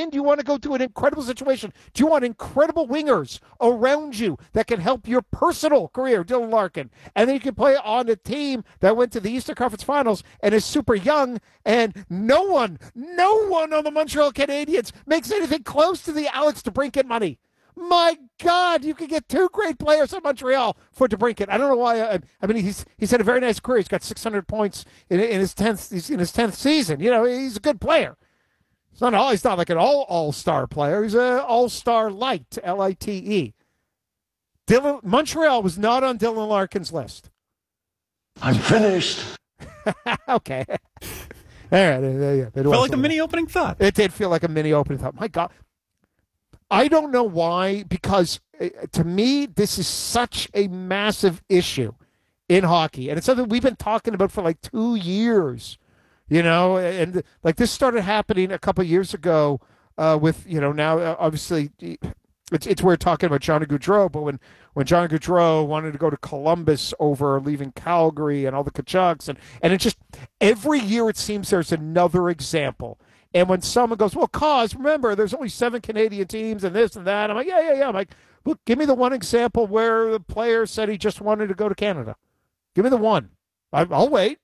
And you want to go to an incredible situation. Do you want incredible wingers around you that can help your personal career, Dylan Larkin? And then you can play on a team that went to the Eastern Conference Finals and is super young, and no one on the Montreal Canadiens makes anything close to the Alex DeBrincat money. My God, you could get two great players in Montreal for DeBrincat. I don't know why. I mean, he's had a very nice career. He's got 600 points in his 10th. He's in his 10th season. You know, he's a good player. He's not like an all-star player. He's an all-star light, Lite. Montreal was not on Dylan Larkin's list. I'm finished. Okay. All right. It felt like a mini opening thought. It did feel like a mini opening thought. My God. I don't know why, because to me, this is such a massive issue in hockey. And it's something we've been talking about for like 2 years, you know, and like this started happening a couple of years ago with, you know, now obviously it's we're talking about Johnny Gaudreau, but when Johnny Gaudreau wanted to go to Columbus over leaving Calgary and all the Kachucks, and it just every year it seems there's another example. And when someone goes, well, remember, there's only 7 Canadian teams and this and that. I'm like, yeah. I'm like, look, give me the one example where the player said he just wanted to go to Canada. Give me the one. I'll wait.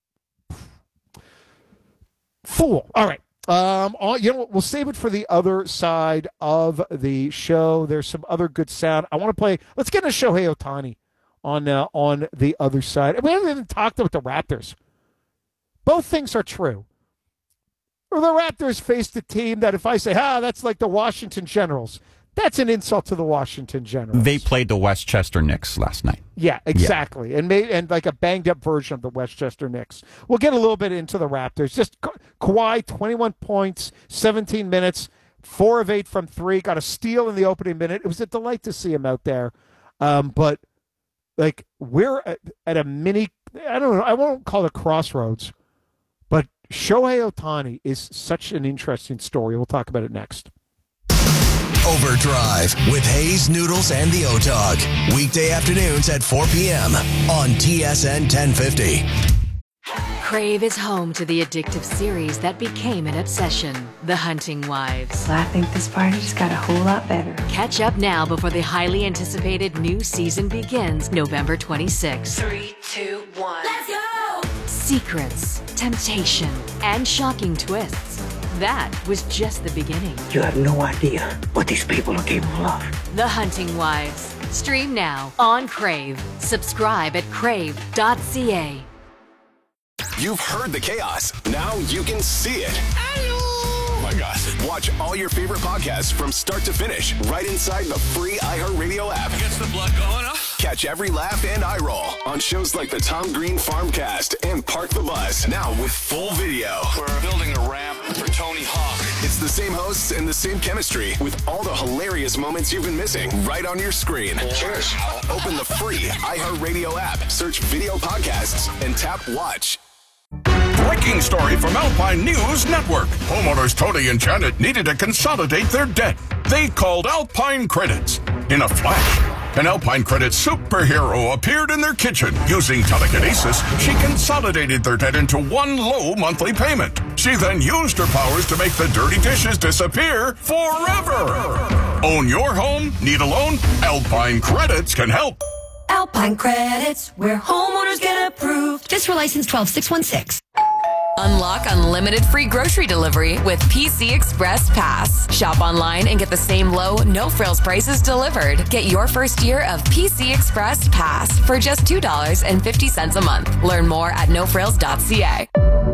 Fool. All right. You know what? We'll save it for the other side of the show. There's some other good sound. I want to play. Let's get into Shohei Ohtani on the other side. We haven't even talked about the Raptors. Both things are true. Or the Raptors faced a team that if I say, that's like the Washington Generals, that's an insult to the Washington Generals. They played the Westchester Knicks last night. Yeah, exactly. Yeah. And like a banged-up version of the Westchester Knicks. We'll get a little bit into the Raptors. Just Kawhi, 21 points, 17 minutes, 4 of 8 from 3, got a steal in the opening minute. It was a delight to see him out there. But, like, we're at a mini, I don't know, I won't call it crossroads, but Shohei Ohtani is such an interesting story. We'll talk about it next. Overdrive with Hayes, Noodles, and the O-Dog. Weekday afternoons at 4 p.m. on TSN 1050. Crave is home to the addictive series that became an obsession, The Hunting Wives. Well, I think this party just got a whole lot better. Catch up now before the highly anticipated new season begins November 26th. 3, 2, 1. Let's go! Secrets, temptation, and shocking twists. That was just the beginning. You have no idea what these people are capable of. The Hunting Wives. Stream now on Crave. Subscribe at crave.ca. You've heard the chaos. Now you can see it. Oh my God. Watch all your favorite podcasts from start to finish right inside the free iHeartRadio app. Gets the blood going, huh? Catch every laugh and eye roll on shows like the Tom Green Farmcast and Park the Bus. Now with full video. We're building a ramp for Tony Hawk. It's the same hosts and the same chemistry with all the hilarious moments you've been missing right on your screen. Cheers. Open the free iHeartRadio app, search video podcasts, and tap watch. Breaking story from Alpine News Network. Homeowners Tony and Janet needed to consolidate their debt. They called Alpine Credits. In a flash, an Alpine Credits superhero appeared in their kitchen. Using telekinesis, she consolidated their debt into one low monthly payment. She then used her powers to make the dirty dishes disappear forever. Own your home? Need a loan? Alpine Credits can help. Alpine Credits, where homeowners get approved. Just for license 12616. Unlock unlimited free grocery delivery with PC Express Pass. Shop online and get the same low, no-frills prices delivered. Get your first year of PC Express Pass for just $2.50 a month. Learn more at nofrills.ca.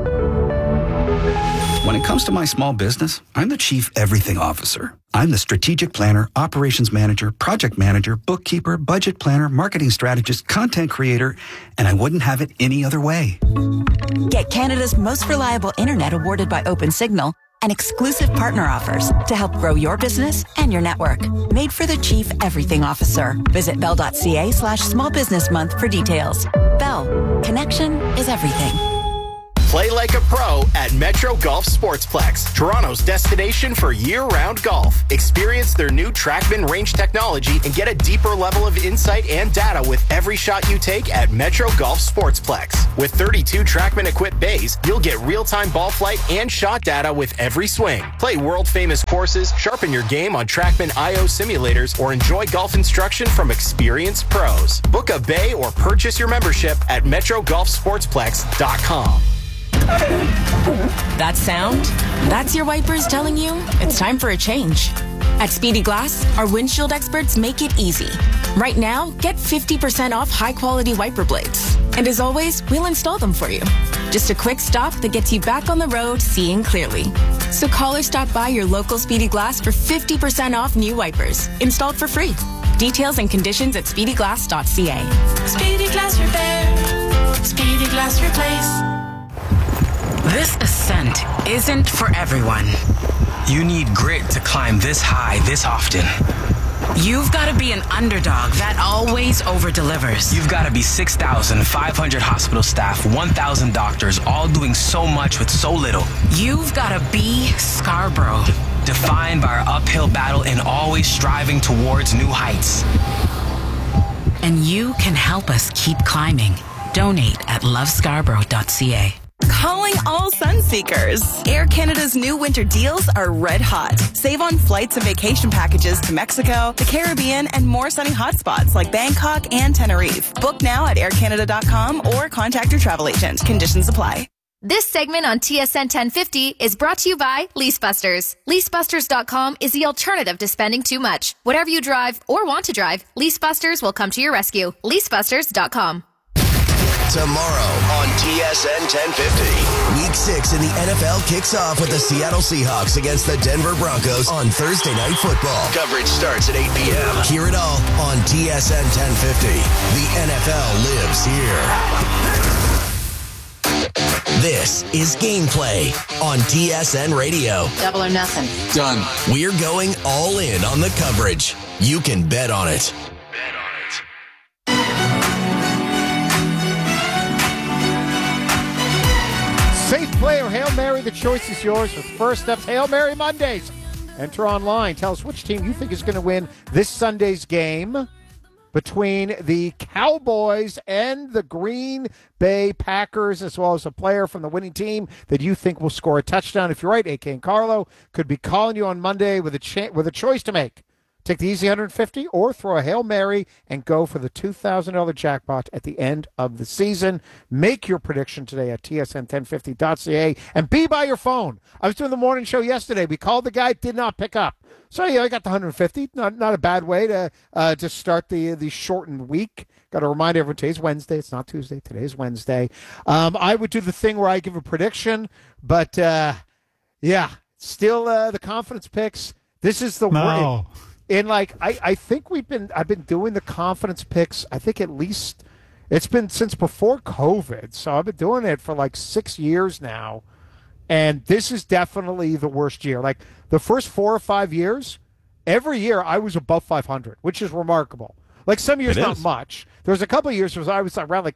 When it comes to my small business, I'm the Chief Everything Officer. I'm the strategic planner, operations manager, project manager, bookkeeper, budget planner, marketing strategist, content creator, and I wouldn't have it any other way. Get Canada's most reliable internet awarded by OpenSignal and exclusive partner offers to help grow your business and your network. Made for the Chief Everything Officer. Visit bell.ca/small business month for details. Bell. Connection is everything. Play like a pro at Metro Golf Sportsplex, Toronto's destination for year-round golf. Experience their new TrackMan range technology and get a deeper level of insight and data with every shot you take at Metro Golf Sportsplex. With 32 TrackMan-equipped bays, you'll get real-time ball flight and shot data with every swing. Play world-famous courses, sharpen your game on TrackMan IO simulators, or enjoy golf instruction from experienced pros. Book a bay or purchase your membership at MetroGolfSportsplex.com. That sound? That's your wipers telling you it's time for a change. At Speedy Glass, our windshield experts make it easy. Right now, get 50% off high-quality wiper blades. And as always, we'll install them for you. Just a quick stop that gets you back on the road seeing clearly. So call or stop by your local Speedy Glass for 50% off new wipers, installed for free. Details and conditions at speedyglass.ca. Speedy Glass Repair. Speedy Glass Replace. This ascent isn't for everyone. You need grit to climb this high this often. You've got to be an underdog that always over-delivers. You've got to be 6,500 hospital staff, 1,000 doctors, all doing so much with so little. You've got to be Scarborough, defined by our uphill battle and always striving towards new heights. And you can help us keep climbing. Donate at lovescarborough.ca. Calling all Sunseekers. Air Canada's new winter deals are red hot. Save on flights and vacation packages to Mexico, the Caribbean, and more sunny hotspots like Bangkok and Tenerife. Book now at aircanada.com or contact your travel agent. Conditions apply. This segment on TSN 1050 is brought to you by Leasebusters. Leasebusters.com is the alternative to spending too much. Whatever you drive or want to drive, Leasebusters will come to your rescue. Leasebusters.com. Tomorrow on TSN 1050. Week 6 in the NFL kicks off with the Seattle Seahawks against the Denver Broncos on Thursday Night Football. Coverage starts at 8 p.m. Hear it all on TSN 1050. The NFL lives here. This is Gameplay on TSN Radio. Double or nothing. Done. We're going all in on the coverage. You can bet on it. Safe play or Hail Mary, the choice is yours with First Steps Hail Mary Mondays. Enter online. Tell us which team you think is going to win this Sunday's game between the Cowboys and the Green Bay Packers, as well as a player from the winning team that you think will score a touchdown. If you're right, AK and Carlo could be calling you on Monday with a choice to make. Take the easy 150 or throw a Hail Mary and go for the $2,000 jackpot at the end of the season. Make your prediction today at tsn1050.ca and be by your phone. I was doing the morning show yesterday. We called the guy, did not pick up. So, yeah, I got the 150. Not a bad way to start the shortened week. Got to remind everyone today's Wednesday. It's not Tuesday. Today's Wednesday. I would do the thing where I give a prediction, but, yeah, still the confidence picks. This is the No. And I think I've been doing the confidence picks. I think at least it's been since before COVID. So I've been doing it for 6 years now. And this is definitely the worst year. Like the first 4 or 5 years, every year I was above 500, which is remarkable. Like some years, not much. There was a couple of years where I was around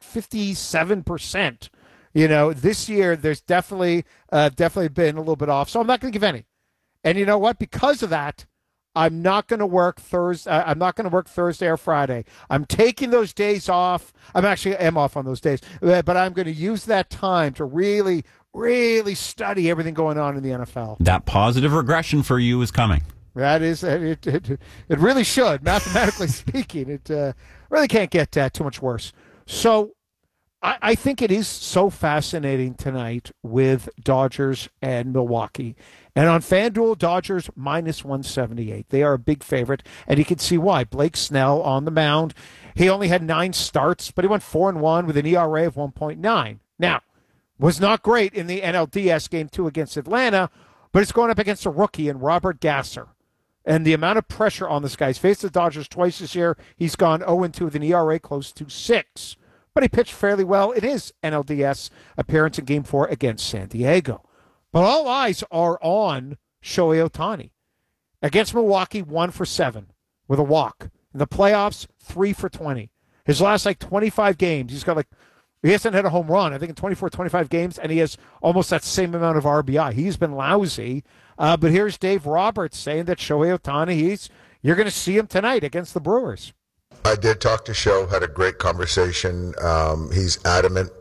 57%. You know, this year there's definitely been a little bit off. So I'm not going to give any. And you know what? Because of that, I'm not going to work Thursday. I'm not going to work Thursday or Friday. I'm taking those days off. I'm off on those days, but I'm going to use that time to really, really study everything going on in the NFL. That positive regression for you is coming. That is, it really should, mathematically speaking. It really can't get too much worse. So I think it is so fascinating tonight with Dodgers and Milwaukee. And on FanDuel, Dodgers minus 178. They are a big favorite, and you can see why. Blake Snell on the mound. He only had 9 starts, but he went 4-1 with an ERA of 1.9. Now, was not great in the NLDS Game 2 against Atlanta, but it's going up against a rookie in Robert Gasser. And the amount of pressure on this guy. He's faced the Dodgers twice this year. He's gone 0-2 with an ERA close to 6. But he pitched fairly well in his NLDS appearance in Game 4 against San Diego. But all eyes are on Shohei Ohtani. Against Milwaukee, 1 for 7 with a walk. In the playoffs, 3 for 20. His last 25 games, he's got He hasn't had a home run, I think, in 24, 25 games, and he has almost that same amount of RBI. He's been lousy. But here's Dave Roberts saying that Shohei Ohtani, you're going to see him tonight against the Brewers. I did talk to Sho, had a great conversation. He's adamant.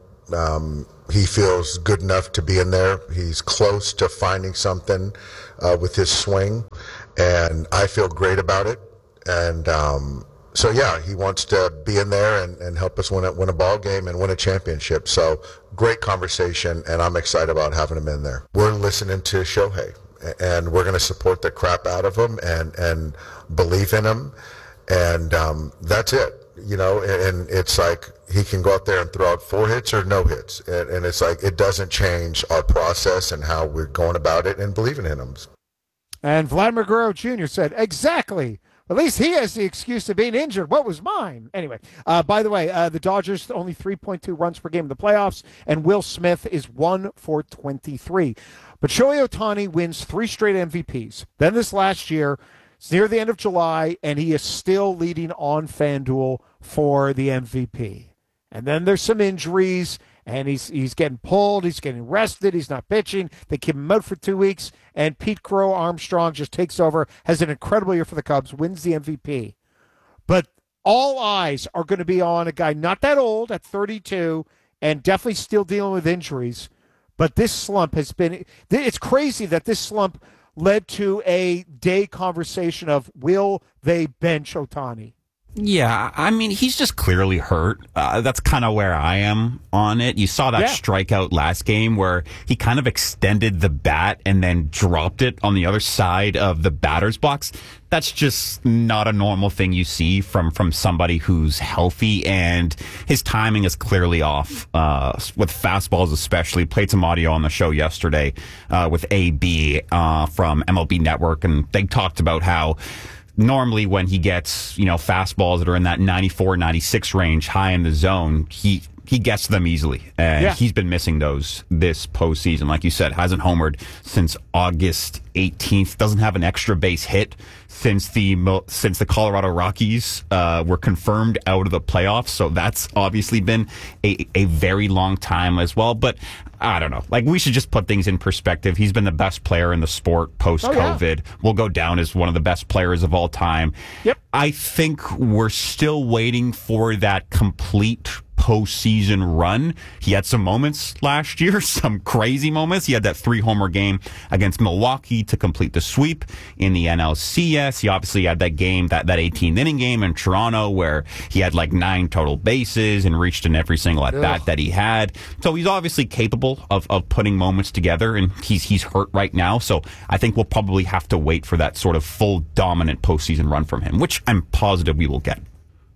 He feels good enough to be in there. He's close to finding something with his swing, and I feel great about it. And so, yeah, he wants to be in there and help us win a ball game and win a championship. So great conversation, and I'm excited about having him in there. We're listening to Shohei, and we're going to support the crap out of him and believe in him. And that's it, and it's like he can go out there and throw out 4 hits or no hits. And it's like it doesn't change our process and how we're going about it and believing in him. And Vladimir Guerrero Jr. said, exactly. At least he has the excuse of being injured. What was mine? Anyway, by the way, the Dodgers only 3.2 runs per game in the playoffs, and Will Smith is 1 for 23. But Shohei Ohtani wins 3 straight MVPs. Then this last year, it's near the end of July, and he is still leading on FanDuel for the MVP. And then there's some injuries, and he's getting pulled, he's getting rested, he's not pitching. They keep him out for 2 weeks, and Pete Crow Armstrong just takes over, has an incredible year for the Cubs, wins the MVP. But all eyes are going to be on a guy not that old, at 32, and definitely still dealing with injuries. But this slump has been, it's crazy that this slump led to a day conversation of, will they bench Ohtani? Yeah, I mean, he's just clearly hurt. That's kind of where I am on it. You saw that strikeout last game where he kind of extended the bat and then dropped it on the other side of the batter's box. That's just not a normal thing you see from somebody who's healthy, and his timing is clearly off with fastballs especially. Played some audio on the show yesterday with AB from MLB Network, and they talked about how normally when he gets, fastballs that are in that 94, 96 range, high in the zone, he gets them easily. And he's been missing those this postseason. Like you said, hasn't homered since August 18th. Doesn't have an extra base hit since the Colorado Rockies were confirmed out of the playoffs. So that's obviously been a very long time as well. But I don't know. Like, we should just put things in perspective. He's been the best player in the sport post-COVID. Will go down as one of the best players of all time. Yep. I think we're still waiting for that complete postseason run. He had some moments last year, some crazy moments. He had that 3-homer game against Milwaukee to complete the sweep in the NLCS. He obviously had that game, that 18th inning game in Toronto where he had like 9 total bases and reached in every single at-bat that he had. So he's obviously capable of putting moments together, and he's hurt right now. So I think we'll probably have to wait for that sort of full dominant postseason run from him, which I'm positive we will get.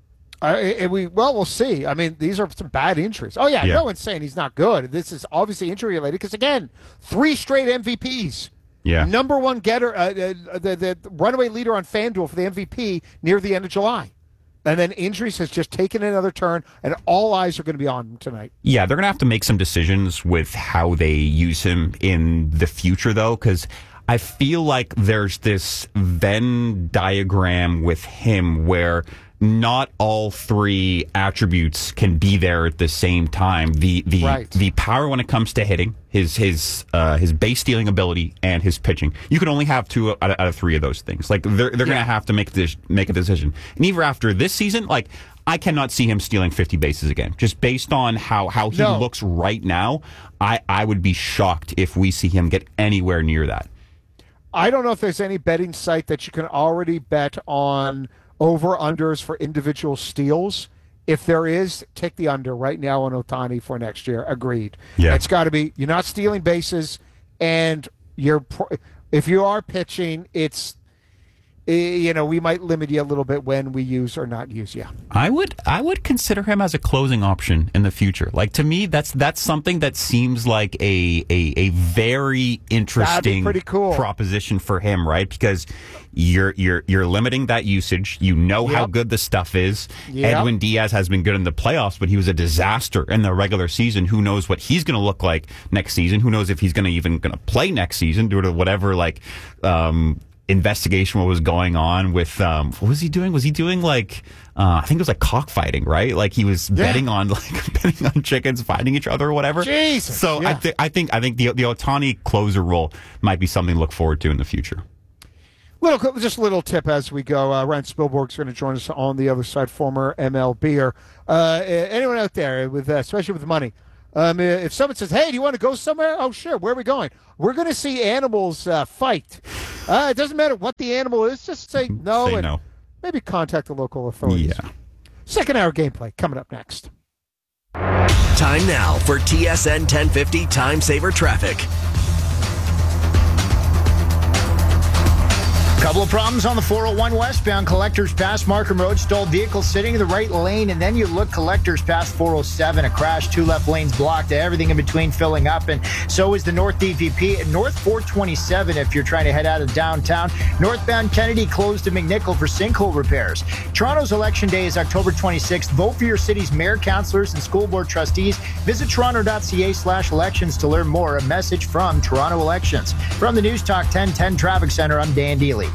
We'll see. I mean, these are some bad injuries. Oh, yeah, no one's saying he's not good. This is obviously injury-related because, again, 3 straight MVPs. Yeah. Number one getter, the runaway leader on FanDuel for the MVP near the end of July. And then injuries has just taken another turn, and all eyes are going to be on him tonight. Yeah, they're going to have to make some decisions with how they use him in the future, though, because I feel like there's this Venn diagram with him where not all 3 attributes can be there at the same time. The power when it comes to hitting, his base stealing ability, and his pitching. You can only have 2 out of 3 of those things. Like they're going to have to make a decision. And even after this season, like, I cannot see him stealing 50 bases again. Just based on how he looks right now, I would be shocked if we see him get anywhere near that. I don't know if there's any betting site that you can already bet on over-unders for individual steals. If there is, take the under right now on Ohtani for next year. Agreed. Yeah. It's got to be, you're not stealing bases, and if you are pitching, it's, we might limit you a little bit when we use or not use you. I would consider him as a closing option in the future. Like, to me, that's something that seems like a very interesting proposition for him, right? Because you're limiting that usage. You know how good the stuff is. Yep. Edwin Diaz has been good in the playoffs, but he was a disaster in the regular season. Who knows what he's going to look like next season? Who knows if he's even going to play next season due to whatever investigation what was going on with what was he doing? Was he doing like I think it was like cockfighting, right? Like he was betting on chickens fighting each other or whatever. Jesus. So I think the Ohtani closer role might be something to look forward to in the future. Just a little tip as we go. Ryan Spielberg's going to join us on the other side, former MLBer. Anyone out there, especially with money, if someone says, hey, do you want to go somewhere? Oh, sure. Where are we going? We're going to see animals fight. It doesn't matter what the animal is. Just say no. Say no. Maybe contact the local authorities. Yeah. Second hour gameplay coming up next. Time now for TSN 1050 Time Saver Traffic. Couple of problems on the 401 westbound Collectors Pass Markham Road. Stalled vehicles sitting in the right lane, and then you look Collectors Pass 407. A crash, 2 left lanes blocked, everything in between filling up, and so is the North DVP at North 427 if you're trying to head out of downtown. Northbound Kennedy closed to McNichol for sinkhole repairs. Toronto's election day is October 26th. Vote for your city's mayor, councillors, and school board trustees. Visit toronto.ca/elections to learn more. A message from Toronto Elections. From the News Talk 1010 Traffic Center, I'm Dan Deely.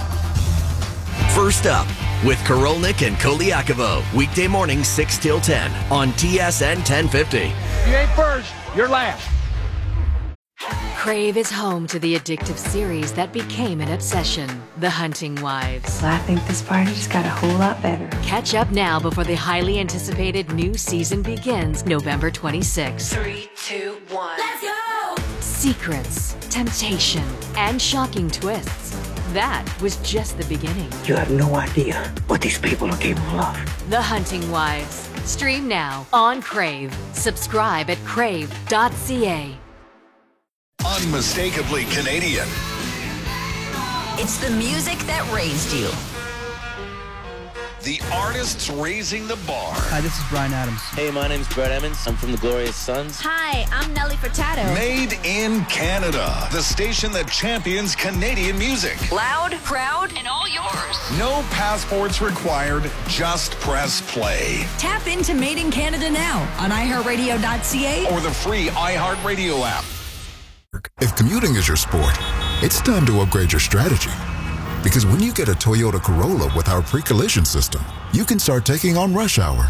First up, with Korolnik and Koliakovo, weekday morning 6 till 10 on TSN 1050. You ain't first, you're last. Crave is home to the addictive series that became an obsession, The Hunting Wives. Well, I think this party just got a whole lot better. Catch up now before the highly anticipated new season begins November 26th. 3, 2, 1. Let's go! Secrets, temptation, and shocking twists. That was just the beginning. You have no idea what these people are capable of. The Hunting Wives. Stream now on Crave. Subscribe at crave.ca. Unmistakably Canadian. It's the music that raised you. The artists raising the bar. Hi, this is Bryan Adams. Hey, my name's Brett Emmons. I'm from the Glorious Sons. Hi, I'm Nelly Furtado. Made in Canada. The station that champions Canadian music. Loud, proud, and all yours. No passports required. Just press play. Tap into Made in Canada now on iHeartRadio.ca or the free iHeartRadio app. If commuting is your sport, it's time to upgrade your strategy. Because when you get a Toyota Corolla with our pre-collision system, you can start taking on rush hour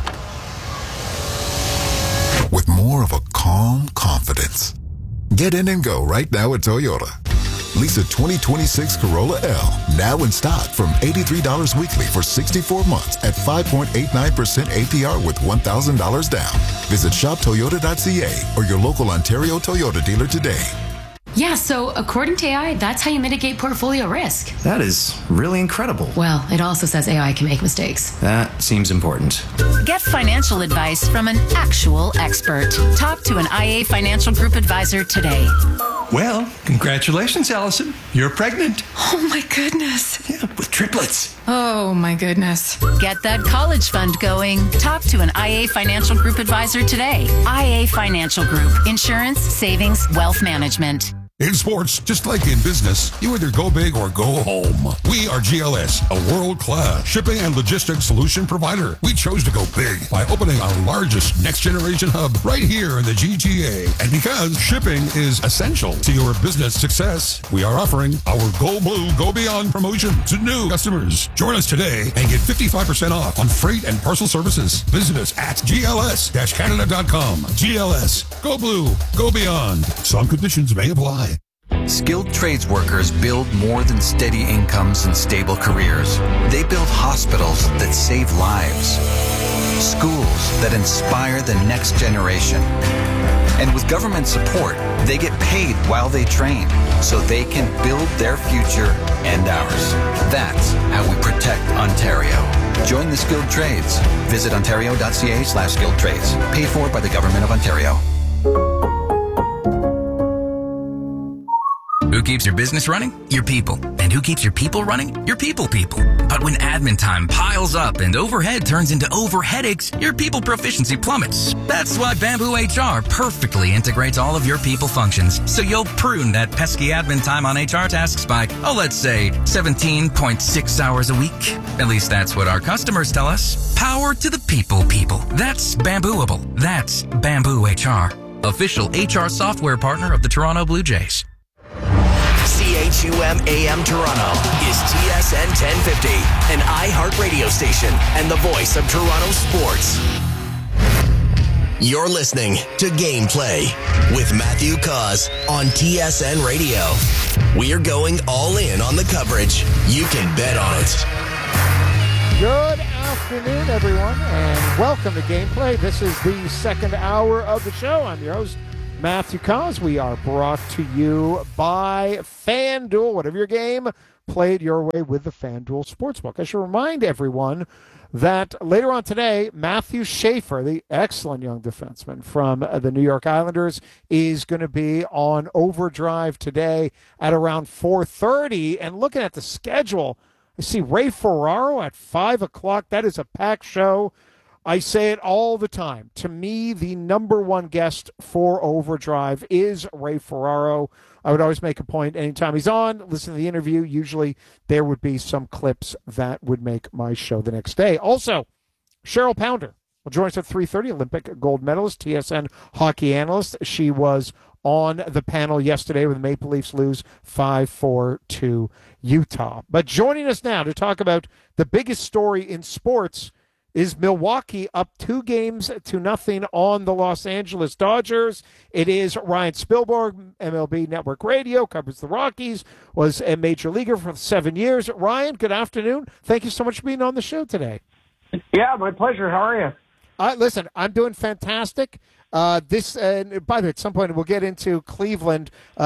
with more of a calm confidence. Get in and go right now at Toyota. Lease a 2026 Corolla L now in stock from $83 weekly for 64 months at 5.89% APR with $1,000 down. Visit shoptoyota.ca or your local Ontario Toyota dealer today. Yeah, so according to AI, that's how you mitigate portfolio risk. That is really incredible. Well, it also says AI can make mistakes. That seems important. Get financial advice from an actual expert. Talk to an IA Financial Group advisor today. Well, congratulations, Allison. You're pregnant. Oh, my goodness. Yeah, with triplets. Oh, my goodness. Get that college fund going. Talk to an IA Financial Group advisor today. IA Financial Group. Insurance, savings, wealth management. In sports, just like in business, you either go big or go home. We are GLS, a world-class shipping and logistics solution provider. We chose to go big by opening our largest next-generation hub right here in the GTA. And because shipping is essential to your business success, we are offering our Go Blue, Go Beyond promotion to new customers. Join us today and get 55% off on freight and parcel services. Visit us at gls-canada.com. GLS, Go Blue, Go Beyond. Some conditions may apply. Skilled trades workers build more than steady incomes and stable careers. They build hospitals that save lives, schools that inspire the next generation. And with government support, they get paid while they train so they can build their future and ours. That's how we protect Ontario. Join the skilled trades. Visit ontario.ca/skilled trades. Paid for by the Government of Ontario. Who keeps your business running? Your people. And who keeps your people running? Your people. But when admin time piles up and overhead turns into overheadaches, your people proficiency plummets. That's why Bamboo HR perfectly integrates all of your people functions, so you'll prune that pesky admin time on HR tasks by, let's say, 17.6 hours a week. At least that's what our customers tell us. Power to the people. That's Bambooable. That's Bamboo HR. Official HR software partner of the Toronto Blue Jays. CHUM AM Toronto. is TSN 1050, an iHeart radio station and the voice of Toronto sports. You're listening to Gameplay with Matthew Cause on TSN Radio. We're going all in on the coverage. You can bet on it. Good afternoon, everyone, and welcome to Gameplay. This is the second hour of the show. I'm your host, Matthew Cause. We are brought to you by FanDuel. Whatever your game, play it your way with the FanDuel Sportsbook. I should remind everyone that later on today, Matthew Schaefer, the excellent young defenseman from the New York Islanders, is going to be on Overdrive today at around 4:30. And looking at the schedule, I see Ray Ferraro at 5 o'clock. That is a packed show. I say it all the time. To me, the number one guest for Overdrive is Ray Ferraro. I would always make a point anytime he's on, listen to the interview. Usually there would be some clips that would make my show the next day. Also, Cheryl Pounder will join us at 3:30, Olympic gold medalist, TSN hockey analyst. She was on the panel yesterday with Maple Leafs lose 5-4 to Utah. But joining us now to talk about the biggest story in sports is Milwaukee up 2-0 on the Los Angeles Dodgers. It is Ryan Spilborg, MLB Network Radio, covers the Rockies, was a major leaguer for 7 years. Ryan, good afternoon. Thank you so much for being on the show today. Yeah, my pleasure. How are you? Listen, I'm doing fantastic. By the way, at some point we'll get into Cleveland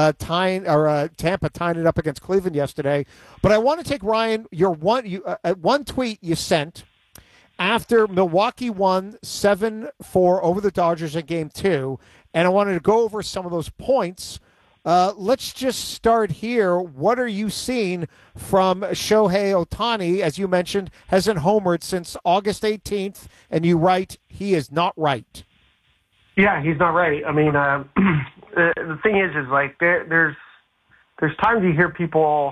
Tampa tying it up against Cleveland yesterday. But I want to take, Ryan, your one tweet you sent after Milwaukee won 7-4 over the Dodgers in Game 2, and I wanted to go over some of those points. Let's just start here. What are you seeing from Shohei Ohtani? As you mentioned, hasn't homered since August 18th, and you write he is not right. Yeah, he's not right. I mean, the thing is like there's times you hear people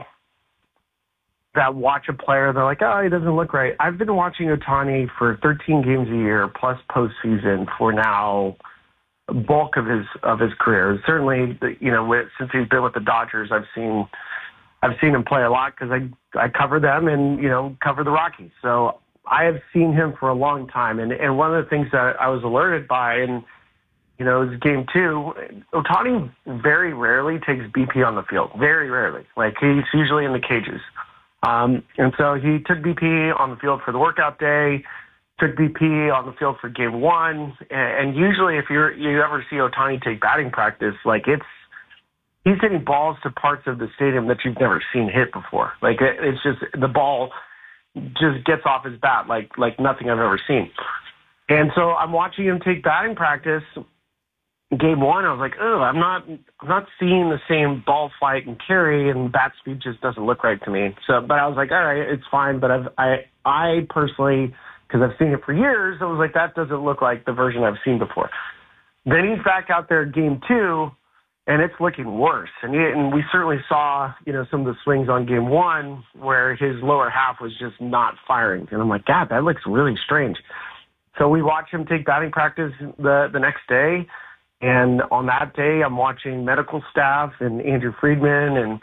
that watch a player, they're like, oh, he doesn't look right. I've been watching Ohtani for 13 games a year plus postseason for now bulk of his career. Certainly, since he's been with the Dodgers, I've seen him play a lot because I cover them and cover the Rockies. So I have seen him for a long time. And one of the things that I was alerted by, and it was Game 2, Ohtani very rarely takes BP on the field. Very rarely. Like, he's usually in the cages. And so he took BP on the field for the workout day, took BP on the field for Game 1. And usually if you ever see Ohtani take batting practice, like he's hitting balls to parts of the stadium that you've never seen hit before. Like, it's just, the ball just gets off his bat like nothing I've ever seen. And so I'm watching him take batting practice. Game 1, I was like, oh, I'm not seeing the same ball flight and carry, and bat speed just doesn't look right to me. So, but I was like, all right, it's fine. But I personally, because I've seen it for years, I was like, that doesn't look like the version I've seen before. Then he's back out there Game 2, and it's looking worse. And we certainly saw, some of the swings on Game 1 where his lower half was just not firing. And I'm like, God, that looks really strange. So we watch him take batting practice the next day. And on that day, I'm watching medical staff and Andrew Friedman and,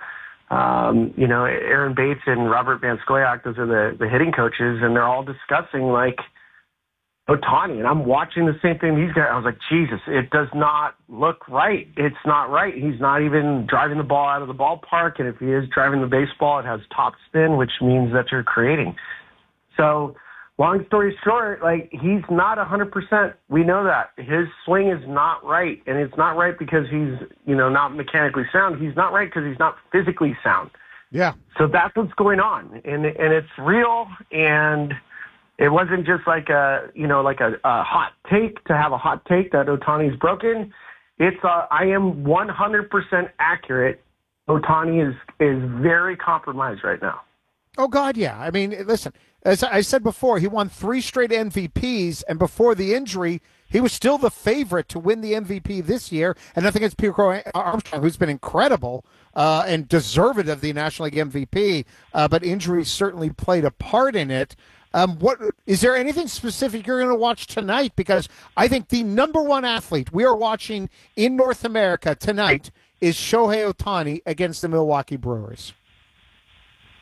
Aaron Bates and Robert Van Scoyoc. Those are the hitting coaches. And they're all discussing, like, Ohtani. And I'm watching the same thing these guys. I was like, Jesus, it does not look right. It's not right. He's not even driving the ball out of the ballpark. And if he is driving the baseball, it has top spin, which means that you're creating. So, long story short, like, he's not 100%. We know that. His swing is not right. And it's not right because he's, not mechanically sound. He's not right because he's not physically sound. Yeah. So that's what's going on. And it's real. And it wasn't just like a hot take to have a hot take that Ohtani's broken. It's I am 100% accurate. Ohtani is very compromised right now. Oh, God, yeah. I mean, listen, as I said before, he won 3 straight MVPs, and before the injury, he was still the favorite to win the MVP this year. And nothing against Pierre Armstrong, who's been incredible and deserved of the National League MVP, but injuries certainly played a part in it. What is there anything specific you're going to watch tonight? Because I think the number one athlete we are watching in North America tonight is Shohei Ohtani against the Milwaukee Brewers.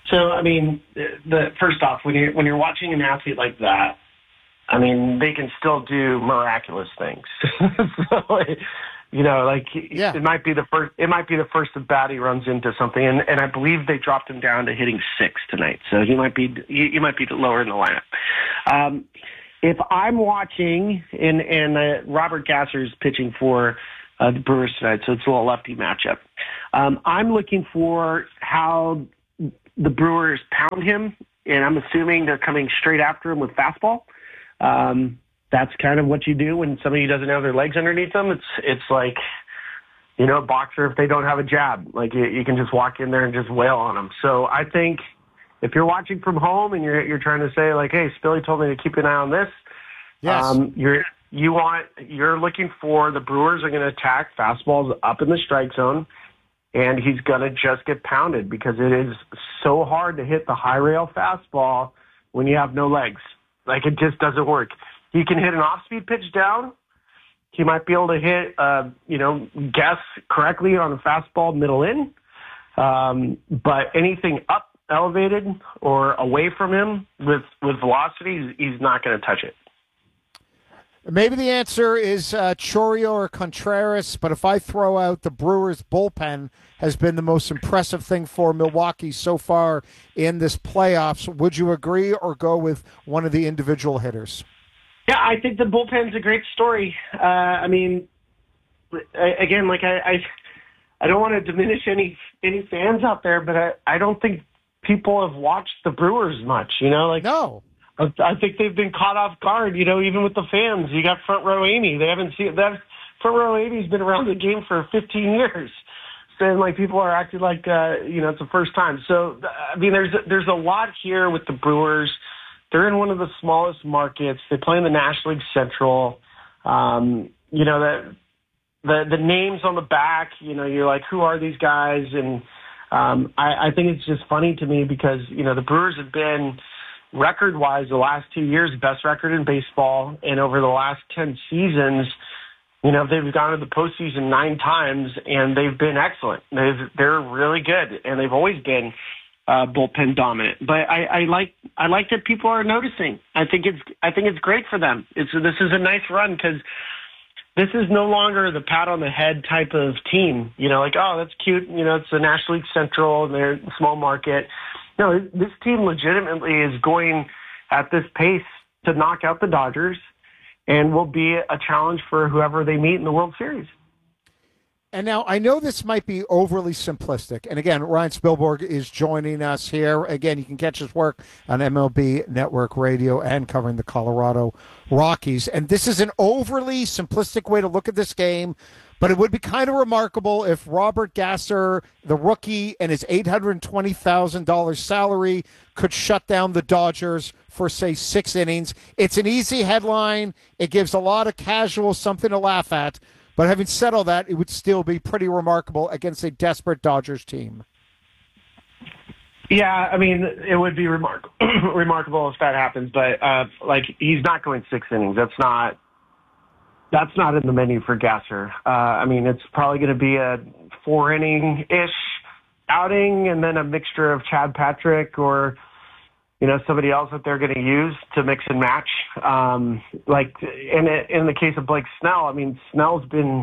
So, I mean, first off, when you're watching an athlete like that, I mean, they can still do miraculous things. So, you know, like it might be the first at bat he runs into something, and I believe they dropped him down to hitting 6 tonight. So you might be lower in the lineup. If I'm watching and Robert Gasser's pitching for the Brewers tonight, so it's a little lefty matchup. I'm looking for how the Brewers pound him, and I'm assuming they're coming straight after him with fastball. That's kind of what you do when somebody doesn't have their legs underneath them. It's like, you know, a boxer, if they don't have a jab, like you can just walk in there and just wail on them. So I think if you're watching from home and you're trying to say like, hey, Spilly told me to keep an eye on this. Yes. You're looking for the Brewers are going to attack fastballs up in the strike zone, and he's going to just get pounded because it is so hard to hit the high rail fastball when you have no legs. Like, it just doesn't work. He can hit an off-speed pitch down. He might be able to hit, guess correctly on a fastball middle in. But anything up, elevated, or away from him with velocity, he's not going to touch it. Maybe the answer is Chourio or Contreras, but if I throw out the Brewers' bullpen has been the most impressive thing for Milwaukee so far in this playoffs, would you agree or go with one of the individual hitters? Yeah, I think the bullpen's a great story. I mean, again, like I don't want to diminish any fans out there, but I don't think people have watched the Brewers much, you know? Like, no. I think they've been caught off guard, you know, even with the fans. You got Front Row Amy. They haven't seen that. Front Row Amy's been around the game for 15 years. And like people are acting like, it's the first time. So, I mean, there's a lot here with the Brewers. They're in one of the smallest markets. They play in the National League Central. The names on the back, you know, you're like, who are these guys? And I think it's just funny to me because, you know, the Brewers have been record-wise the last 2 years, best record in baseball. And over the last 10 seasons, you know, they've gone to the postseason 9 times, and they've been excellent. They're really good, and they've always been bullpen dominant. But I like that people are noticing. I think it's great for them. This is a nice run because this is no longer the pat on the head type of team. You know, like, oh, that's cute. You know, it's the National League Central and they're a small market. No, this team legitimately is going at this pace to knock out the Dodgers and will be a challenge for whoever they meet in the World Series. And now I know this might be overly simplistic. And again, Ryan Spilborg is joining us here. Again, you can catch his work on MLB Network Radio and covering the Colorado Rockies. And this is an overly simplistic way to look at this game, but it would be kind of remarkable if Robert Gasser, the rookie, and his $820,000 salary could shut down the Dodgers for, say, 6 innings. It's an easy headline. It gives a lot of casuals something to laugh at. But having said all that, it would still be pretty remarkable against a desperate Dodgers team. Yeah, I mean, it would be remarkable if that happens. But, he's not going 6 innings. That's not in the menu for Gasser. I mean, it's probably going to be a 4-inning-ish outing and then a mixture of Chad Patrick or, you know, somebody else that they're going to use to mix and match. In the case of Blake Snell, I mean, Snell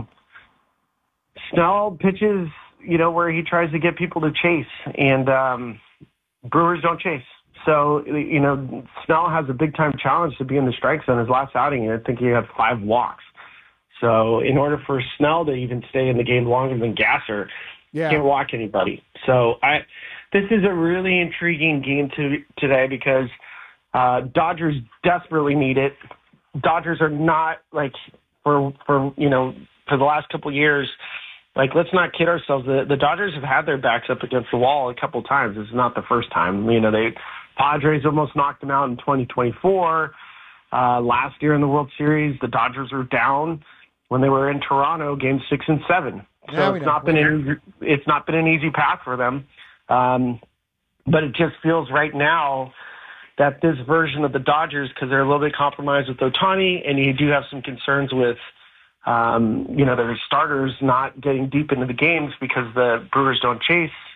pitches, you know, where he tries to get people to chase, and Brewers don't chase. So, you know, Snell has a big-time challenge to be in the strike zone. His last outing, I think he had 5 walks. So in order for Snell to even stay in the game longer than Gasser, can't walk anybody. So this is a really intriguing game today because Dodgers desperately need it. Dodgers are not, like, for the last couple of years, like, let's not kid ourselves. The Dodgers have had their backs up against the wall a couple of times. This is not the first time. You know, Padres almost knocked them out in 2024. Last year in the World Series, the Dodgers were down when they were in Toronto, games 6 and 7. So it's not been an easy path for them. But it just feels right now that this version of the Dodgers, because they're a little bit compromised with Ohtani, and you do have some concerns with, their starters not getting deep into the games because the Brewers don't chase.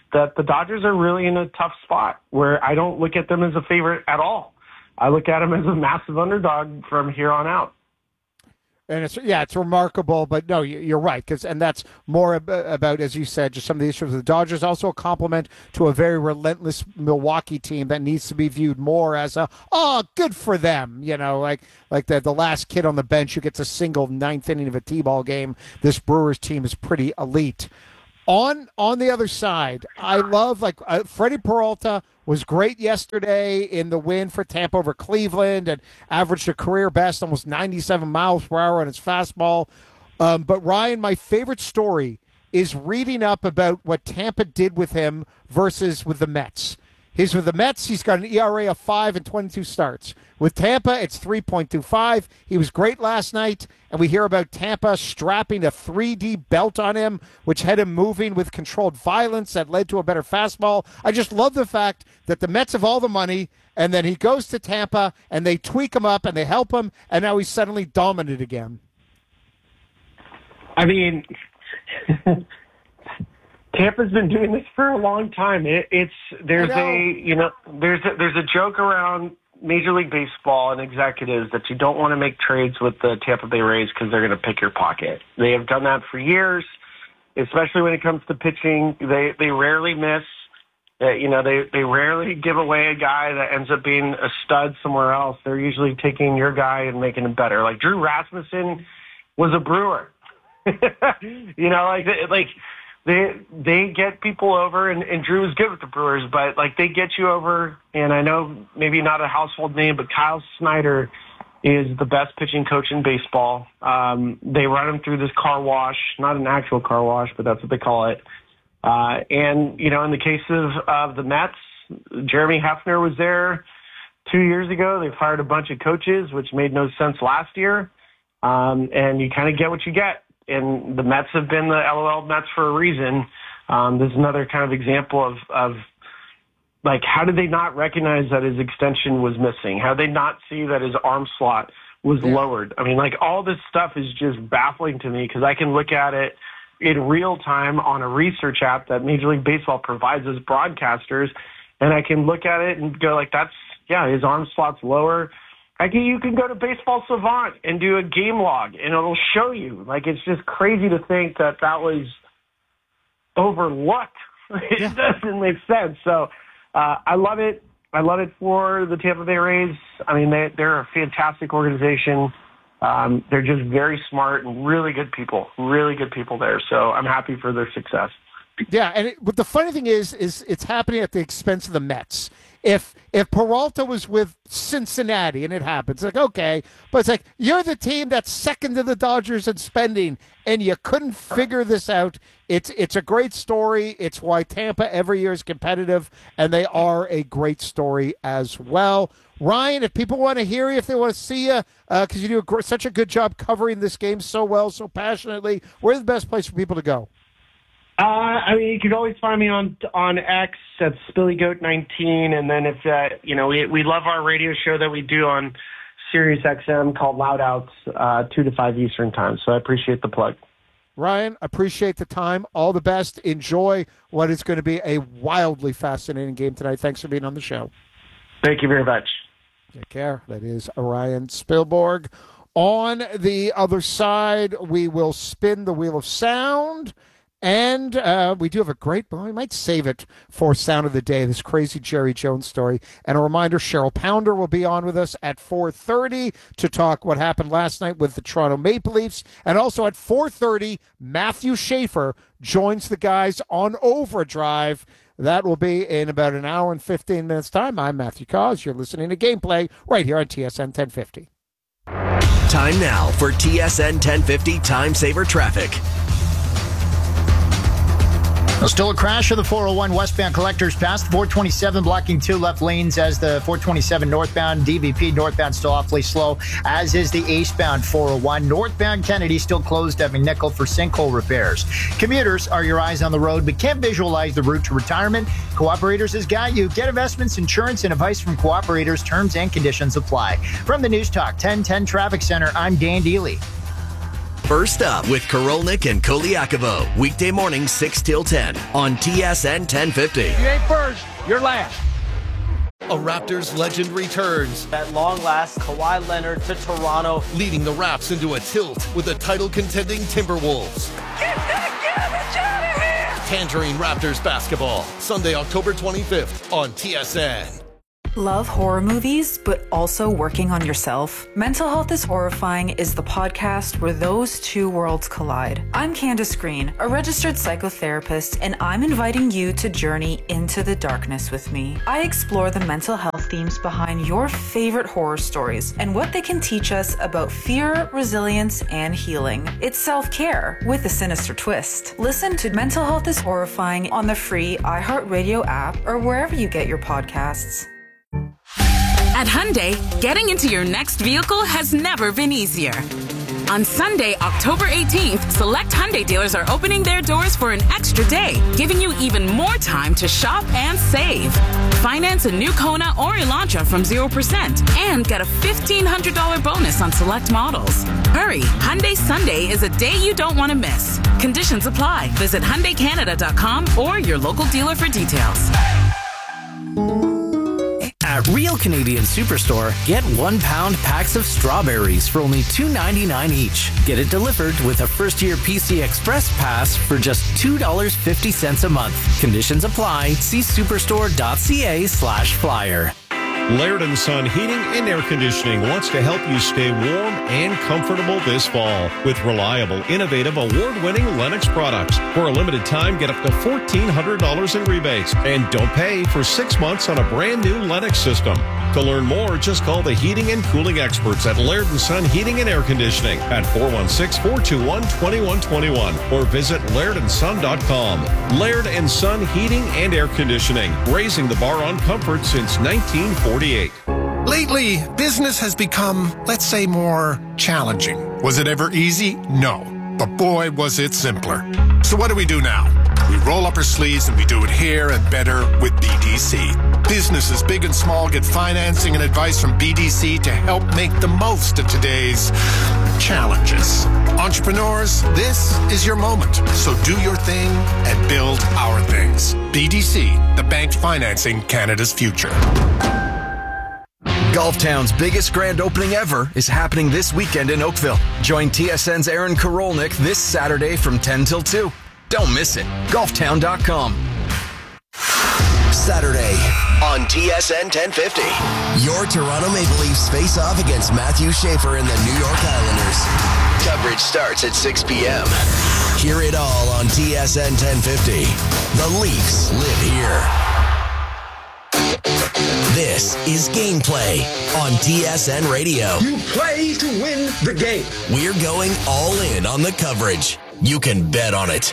that the Dodgers are really in a tough spot where I don't look at them as a favorite at all. I look at them as a massive underdog from here on out. And it's remarkable, but no, you're right, and that's more about, as you said, just some of the issues of the Dodgers. Also a compliment to a very relentless Milwaukee team that needs to be viewed more as good for them, like the last kid on the bench who gets a single ninth inning of a T-ball game. This Brewers team is pretty elite. On the other side, I love Freddie Peralta was great yesterday in the win for Tampa over Cleveland and averaged a career best, almost 97 miles per hour on his fastball. But Ryan, my favorite story is reading up about what Tampa did with him versus with the Mets. He's with the Mets. He's got an ERA of 5 and 22 starts. With Tampa, it's 3.25. He was great last night, and we hear about Tampa strapping a 3D belt on him, which had him moving with controlled violence that led to a better fastball. I just love the fact that the Mets have all the money, and then he goes to Tampa, and they tweak him up, and they help him, and now he's suddenly dominant again. I mean, Tampa's been doing this for a long time. There's a joke around Major League Baseball and executives that you don't want to make trades with the Tampa Bay Rays because they're going to pick your pocket. They have done that for years, especially when it comes to pitching. They rarely miss. They rarely give away a guy that ends up being a stud somewhere else. They're usually taking your guy and making him better. Like Drew Rasmussen was a Brewer. They get people over, and Drew is good with the Brewers, but they get you over. And I know maybe not a household name, but Kyle Snyder is the best pitching coach in baseball. They run him through this car wash, not an actual car wash, but that's what they call it. And in the case of the Mets, Jeremy Hefner was there 2 years ago. They fired a bunch of coaches, which made no sense last year. And you kind of get what you get. And the Mets have been the LOL Mets for a reason. This is another kind of example of how did they not recognize that his extension was missing? How did they not see that his arm slot was lowered? I mean, all this stuff is just baffling to me because I can look at it in real time on a research app that Major League Baseball provides as broadcasters, and I can look at it and go his arm slot's lower. You can go to Baseball Savant and do a game log, and it'll show you. It's just crazy to think that was overlooked. It doesn't make sense. So I love it. I love it for the Tampa Bay Rays. I mean, they're a fantastic organization. They're just very smart and really good people there. So I'm happy for their success. Yeah, but the funny thing is it's happening at the expense of the Mets. If Peralta was with Cincinnati, and it happens, okay, but it's you're the team that's second to the Dodgers in spending, and you couldn't figure this out. It's a great story. It's why Tampa every year is competitive, and they are a great story as well. Ryan, if people want to hear you, if they want to see you, because you do such a good job covering this game so well, so passionately, where's the best place for people to go? You can always find me on X at SpillyGoat19, and then if we love our radio show that we do on Sirius XM called Loud Outs, 2 to 5 Eastern time. So I appreciate the plug. Ryan, appreciate the time. All the best. Enjoy what is going to be a wildly fascinating game tonight. Thanks for being on the show. Thank you very much. Take care. That is Ryan Spilborg. On the other side, we will spin the wheel of sound. And we do have a great, we might save it for Sound of the Day, this crazy Jerry Jones story. And a reminder, Cheryl Pounder will be on with us at 4:30 to talk what happened last night with the Toronto Maple Leafs. And also at 4:30, Matthew Schaefer joins the guys on Overdrive. That will be in about an hour and 15 minutes' time. I'm Matthew Cause. You're listening to Gameplay right here on TSN 1050. Time now for TSN 1050 Time Saver Traffic. Still a crash of the 401 westbound Collectors Pass, the 427 blocking 2 left lanes as the 427 northbound. DVP northbound still awfully slow, as is the eastbound 401. Northbound Kennedy still closed at McNichol for sinkhole repairs. Commuters are your eyes on the road but can't visualize the route to retirement. Cooperators has got you. Get investments, insurance, and advice from Cooperators. Terms and conditions apply. From the News Talk 1010 Traffic Center, I'm Dan Dealey. First Up with Korolnik and Koliakovo. Weekday morning 6 till 10 on TSN 1050. If you ain't first, you're last. A Raptors legend returns. At long last, Kawhi Leonard to Toronto. Leading the Raps into a tilt with the title-contending Timberwolves. Get that garbage out of here! Tangerine Raptors basketball. Sunday, October 25th on TSN. Love horror movies, but also working on yourself? Mental Health is Horrifying is the podcast where those two worlds collide. I'm Candace Green, a registered psychotherapist, and I'm inviting you to journey into the darkness with me. I explore the mental health themes behind your favorite horror stories and what they can teach us about fear, resilience, and healing. It's self-care with a sinister twist. Listen to Mental Health is Horrifying on the free iHeartRadio app or wherever you get your podcasts. At Hyundai, getting into your next vehicle has never been easier. On Sunday, October 18th, select Hyundai dealers are opening their doors for an extra day, giving you even more time to shop and save. Finance a new Kona or Elantra from 0% and get a $1,500 bonus on select models. Hurry, Hyundai Sunday is a day you don't want to miss. Conditions apply. Visit HyundaiCanada.com or your local dealer for details. At Real Canadian Superstore, get 1 pound packs of strawberries for only $2.99 each. Get it delivered with a first-year PC Express pass for just $2.50 a month. Conditions apply. See superstore.ca/flyer. Laird & Son Heating and Air Conditioning wants to help you stay warm and comfortable this fall with reliable, innovative, award-winning Lennox products. For a limited time, get up to $1,400 in rebates and don't pay for 6 months on a brand new Lennox system. To learn more, just call the heating and cooling experts at Laird & Son Heating and Air Conditioning at 416-421-2121 or visit lairdandson.com. Laird & Son Heating and Air Conditioning, raising the bar on comfort since 1948. Lately, business has become, let's say, more challenging. Was it ever easy? No. But boy, was it simpler. So what do we do now? We roll up our sleeves and we do it here and better with BDC. Businesses big and small get financing and advice from BDC to help make the most of today's challenges. Entrepreneurs, this is your moment. So do your thing and build our things. BDC, the bank financing Canada's future. Golftown's biggest grand opening ever is happening this weekend in Oakville. Join TSN's Aaron Korolnik this Saturday from 10 till 2. Don't miss it. Golftown.com. Saturday on TSN 1050. Your Toronto Maple Leafs face off against Matthew Schaefer and the New York Islanders. Coverage starts at 6 p.m. Hear it all on TSN 1050. The Leafs live here. This is Gameplay on TSN Radio. You play to win the game. We're going all in on the coverage. You can bet on it.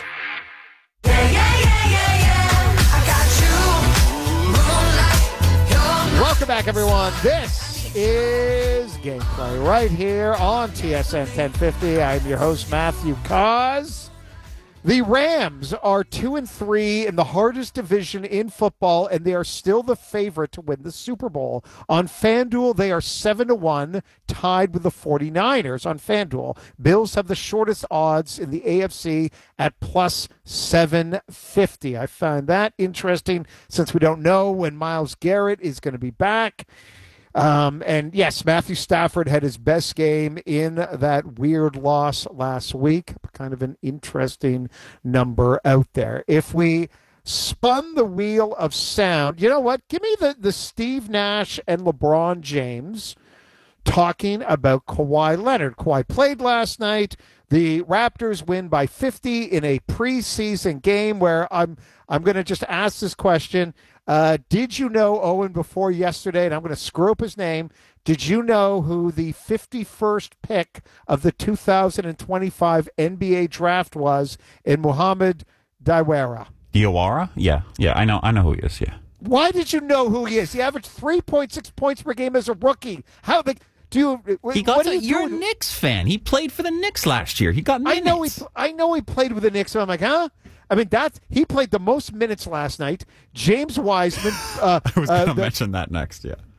Welcome back, everyone. This is Gameplay right here on TSN 1050. I'm your host, Matthew Cause. The Rams are 2-3 in the hardest division in football, and they are still the favorite to win the Super Bowl. On FanDuel, they are 7-1, tied with the 49ers on FanDuel. Bills have the shortest odds in the AFC at plus 750. I find that interesting since we don't know when Myles Garrett is going to be back. And yes, Matthew Stafford had his best game in that weird loss last week. Kind of an interesting number out there. If we spun the wheel of sound, you know what? Give me the Steve Nash and LeBron James talking about Kawhi Leonard. Kawhi played last night. The Raptors win by 50 in a preseason game where I'm going to just ask this question. Did you know, Owen, before yesterday, and I'm going to screw up his name, did you know who the 51st pick of the 2025 NBA draft was in Mohamed Diawara? Diawara? Yeah, I know who he is, yeah. Why did you know who he is? He averaged 3.6 points per game as a rookie. How big... You're a Knicks fan. He played for the Knicks last year. He got minutes. I know he played with the Knicks, so I'm like, huh? I mean, he played the most minutes last night. James Wiseman. I was going to mention that next, yeah.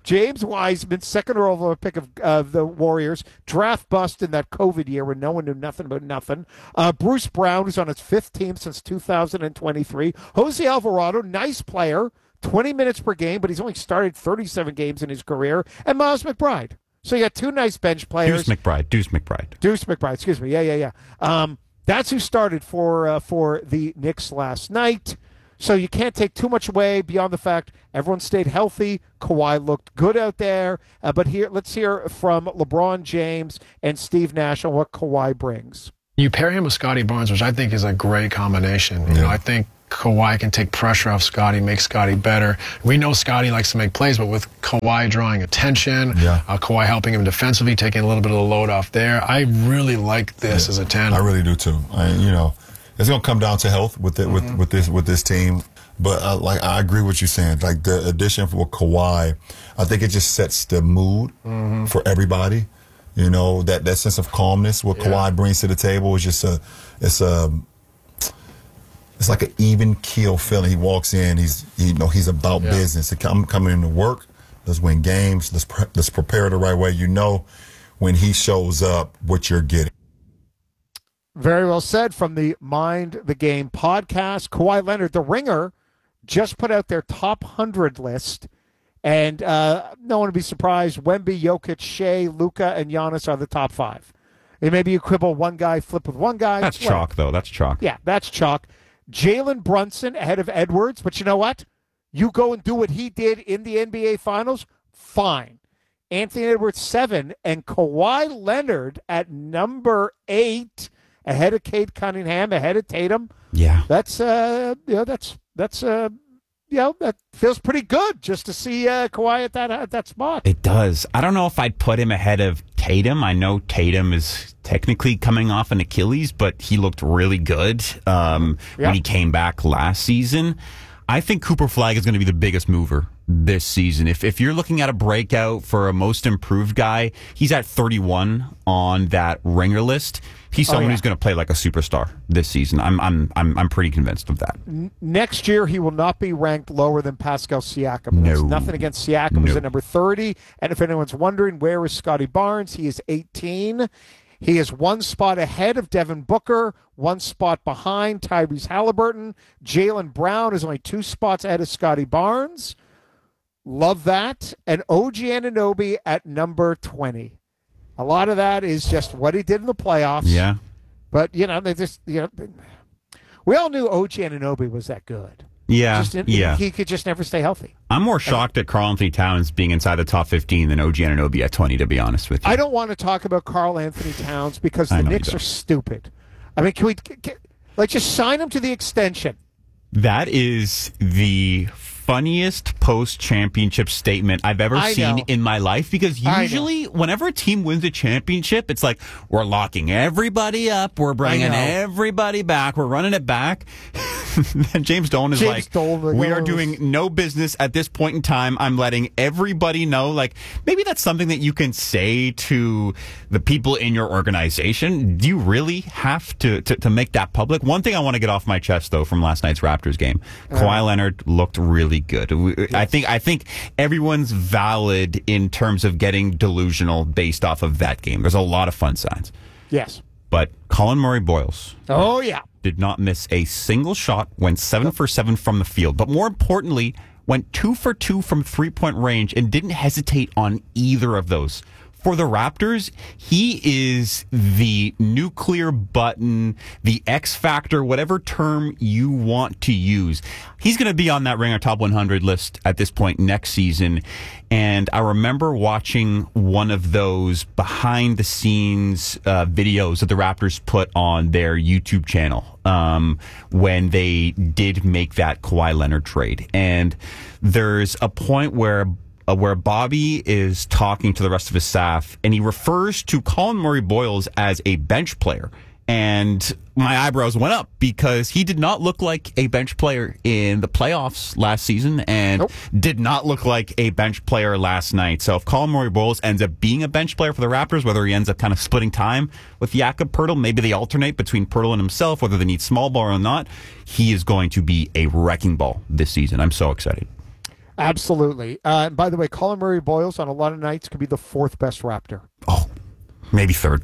James Wiseman, second overall pick of the Warriors, draft bust in that COVID year when no one knew nothing about nothing. Bruce Brown, who's on his 5th team since 2023. Jose Alvarado, nice player, 20 minutes per game, but he's only started 37 games in his career. And Miles McBride. So you got 2 nice bench players. Deuce McBride, excuse me. Yeah. That's who started for the Knicks last night. So you can't take too much away beyond the fact everyone stayed healthy. Kawhi looked good out there. But let's hear from LeBron James and Steve Nash on what Kawhi brings. You pair him with Scottie Barnes, which I think is a great combination. You know, I think Kawhi can take pressure off Scottie, make Scottie better. We know Scottie likes to make plays, but with Kawhi drawing attention, Kawhi helping him defensively, taking a little bit of the load off there, I really like this as a tandem. I really do too. It's going to come down to health with this team. But I agree with what you're saying. Like the addition for Kawhi, I think it just sets the mood for everybody. You know, that sense of calmness what Kawhi brings to the table is just it's like an even keel feeling. He walks in, he's about business. I'm coming into work. Let's win games. Let's prepare the right way. You know, when he shows up, what you're getting. Very well said from the Mind the Game podcast. Kawhi Leonard, The Ringer, just put out their top 100 list. And no one would be surprised. Wemby, Jokic, Shea, Luka, and Giannis are the top 5. And maybe you quibble one guy, flip with one guy. That's chalk, though. That's chalk. Yeah, that's chalk. Jalen Brunson ahead of Edwards. But you know what? You go and do what he did in the NBA Finals, fine. Anthony Edwards, 7. And Kawhi Leonard at number 8. Ahead of Cade Cunningham, ahead of Tatum. Yeah. That feels pretty good just to see Kawhi at that spot. It does. I don't know if I'd put him ahead of Tatum. I know Tatum is technically coming off an Achilles, but he looked really good when he came back last season. I think Cooper Flagg is going to be the biggest mover this season. If you're looking at a breakout for a most improved guy, he's at 31 on that Ringer list. He's someone who's going to play like a superstar this season. I'm pretty convinced of that. Next year, he will not be ranked lower than Pascal Siakam. There's nothing against Siakam. He's at number 30. And if anyone's wondering, where is Scottie Barnes? He is 18. He is 1 spot ahead of Devin Booker, 1 spot behind Tyrese Halliburton. Jaylen Brown is only 2 spots ahead of Scottie Barnes. Love that. And OG Anunoby at number 20. A lot of that is just what he did in the playoffs. Yeah. But, we all knew OG Anunoby was that good. Yeah, He could just never stay healthy. I'm more shocked at Karl-Anthony Towns being inside the top 15 than OG Anunoby at 20, to be honest with you. I don't want to talk about Karl-Anthony Towns because the Knicks are stupid. I mean, can we just sign him to the extension? That is the funniest post-championship statement I've ever seen in my life, because usually whenever a team wins a championship, it's like, we're locking everybody up, we're bringing everybody back, we're running it back. And James Dolan is we are doing no business at this point in time. I'm letting everybody know. Like, maybe that's something that you can say to the people in your organization. Do you really have to make that public? One thing I want to get off my chest, though, from last night's Raptors game, Kawhi Leonard looked really good. I think everyone's valid in terms of getting delusional based off of that game. There's a lot of fun signs. Yes. But Colin Murray-Boyles. Oh, yeah. Did not miss a single shot, went 7 for 7 from the field. But more importantly, went 2 for 2 from three-point range and didn't hesitate on either of those. For the Raptors, he is the nuclear button, the X factor, whatever term you want to use. He's going to be on that Ringer Top 100 list at this point next season. And I remember watching one of those behind-the-scenes videos that the Raptors put on their YouTube channel when they did make that Kawhi Leonard trade. And there's a point where Bobby is talking to the rest of his staff, and he refers to Colin Murray-Boyles as a bench player. And my eyebrows went up because he did not look like a bench player in the playoffs last season and did not look like a bench player last night. So if Colin Murray-Boyles ends up being a bench player for the Raptors, whether he ends up kind of splitting time with Jakob Poeltl, maybe they alternate between Poeltl and himself, whether they need small ball or not, he is going to be a wrecking ball this season. I'm so excited. Absolutely. And by the way, Colin Murray-Boyles on a lot of nights could be the fourth best Raptor. Maybe third.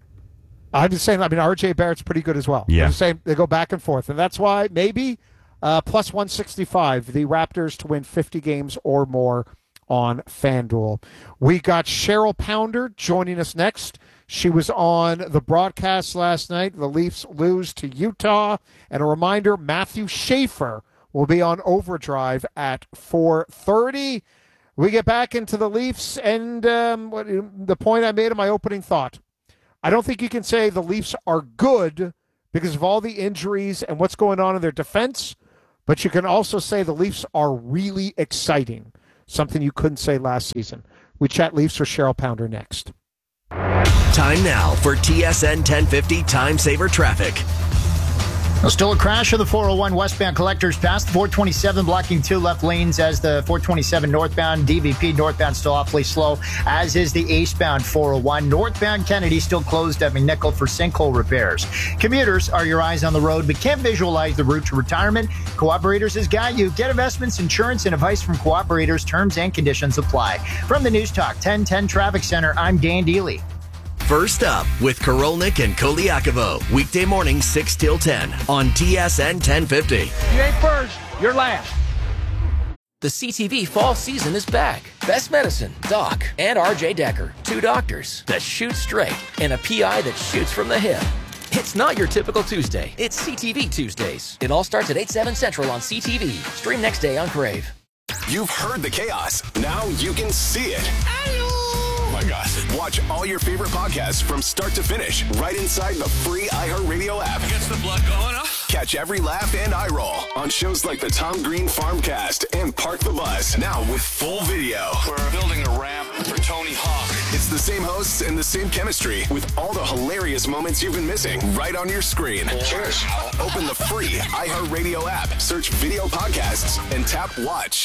I'm just saying, RJ Barrett's pretty good as well. Yeah. I'm just saying they go back and forth. And that's why maybe plus 165, the Raptors to win 50 games or more on FanDuel. We got Cheryl Pounder joining us next. She was on the broadcast last night. The Leafs lose to Utah. And a reminder, Matthew Schaefer will be on Overdrive at 4:30. We get back into the Leafs, and the point I made in my opening thought. I don't think you can say the Leafs are good because of all the injuries and what's going on in their defense, but you can also say the Leafs are really exciting, something you couldn't say last season. We chat Leafs with Cheryl Pounder next. Time now for TSN 1050 Time Saver Traffic. Well, still a crash of the 401 westbound collectors past the 427 blocking 2 left lanes as the 427 northbound. DVP northbound still awfully slow, as is the eastbound 401. Northbound Kennedy still closed at McNichol for sinkhole repairs. Commuters are your eyes on the road but can't visualize the route to retirement. Cooperators has got you. Get investments, insurance, and advice from Cooperators. Terms and conditions apply. From the News Talk 1010 Traffic Center, I'm Dan Deely. First up with Korolnik and Koliakovo. Weekday morning 6 till 10 on TSN 1050. You ain't first, you're last. The CTV fall season is back. Best Medicine, Doc, and RJ Decker. 2 doctors that shoot straight and a PI that shoots from the hip. It's not your typical Tuesday. It's CTV Tuesdays. It all starts at 8/7 Central on CTV. Stream next day on Crave. You've heard the chaos. Now you can see it. Oh my gosh. Watch all your favorite podcasts from start to finish right inside the free iHeartRadio app. Gets the blood going, huh? Catch every laugh and eye roll on shows like the Tom Green Farmcast and Park the Bus. Now with full video. We're building a ramp for Tony Hawk. It's the same hosts and the same chemistry with all the hilarious moments you've been missing right on your screen. Cheers. Open the free iHeartRadio app, search video podcasts, and tap watch.